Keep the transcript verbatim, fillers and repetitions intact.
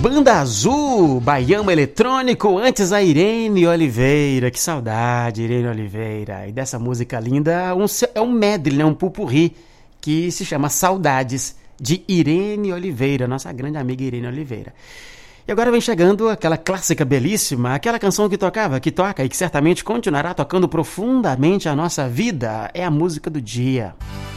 Banda Azul, Baião Eletrônico, antes a Irene Oliveira, que saudade, Irene Oliveira. E dessa música linda, um, é um medley, né, um pupurri, que se chama Saudades, de Irene Oliveira, nossa grande amiga Irene Oliveira. E agora vem chegando aquela clássica belíssima, aquela canção que tocava, que toca e que certamente continuará tocando profundamente a nossa vida, é a música do dia.